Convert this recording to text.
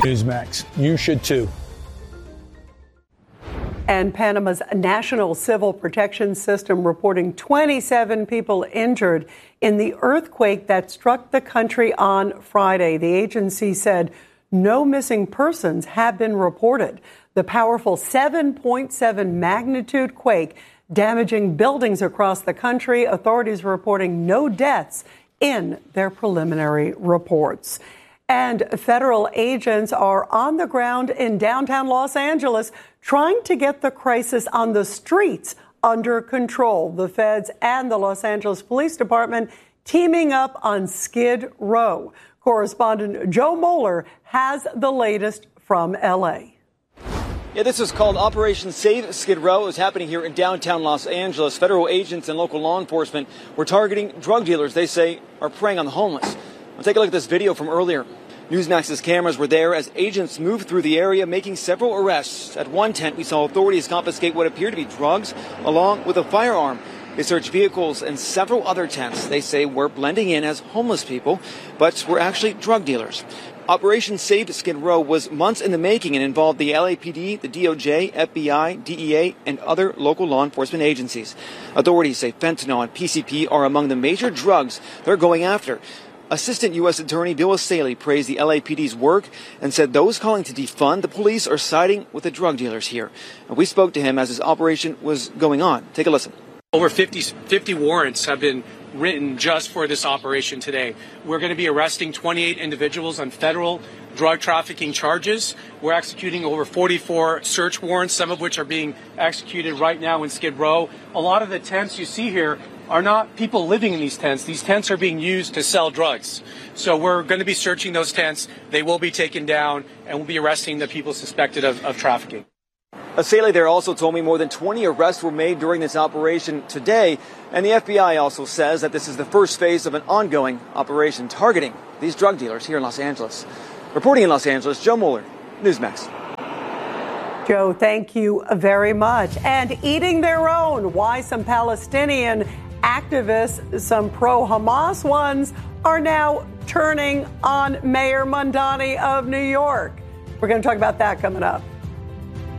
Newsmax, you should too. And Panama's National Civil Protection System reporting 27 people injured in the earthquake that struck the country on Friday. The agency said no missing persons have been reported. The powerful 7.7 magnitude quake damaging buildings across the country. Authorities reporting no deaths in their preliminary reports. And federal agents are on the ground in downtown Los Angeles trying to get the crisis on the streets under control. The feds and the Los Angeles Police Department teaming up on Skid Row. Correspondent Joe Moeller has the latest from L.A. Yeah, this is called Operation Save Skid Row. It was happening here in downtown Los Angeles. Federal agents and local law enforcement were targeting drug dealers they say are preying on the homeless. Well, take a look at this video from earlier. Newsmax's cameras were there as agents moved through the area, making several arrests. At one tent, we saw authorities confiscate what appeared to be drugs, along with a firearm. They searched vehicles and several other tents they say were blending in as homeless people, but were actually drug dealers. Operation Save Skid Row was months in the making and involved the LAPD, the DOJ, FBI, DEA, and other local law enforcement agencies. Authorities say fentanyl and PCP are among the major drugs they're going after. Assistant U.S. Attorney Bill Asaley praised the LAPD's work and said those calling to defund the police are siding with the drug dealers here. And we spoke to him as his operation was going on. Take a listen. Over 50 warrants have been written just for this operation today. We're going to be arresting 28 individuals on federal drug trafficking charges. We're executing over 44 search warrants, some of which are being executed right now in Skid Row. A lot of the tents you see here are not people living in these tents. These tents are being used to sell drugs. So we're going to be searching those tents. They will be taken down, and we'll be arresting the people suspected of trafficking. Asaley there also told me more than 20 arrests were made during this operation today, and the FBI also says that this is the first phase of an ongoing operation targeting these drug dealers here in Los Angeles. Reporting in Los Angeles, Joe Moeller, Newsmax. Joe, thank you very much. And eating their own, why some Palestinian activists, some pro-Hamas ones, are now turning on Mayor Mamdani of New York. We're going to talk about that coming up.